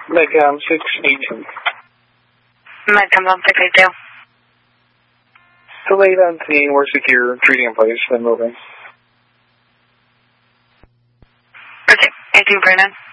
Medcom 682. Medcom 682. Delayed on scene, we're secure, treating in place, then moving. Okay, 18 Brandon.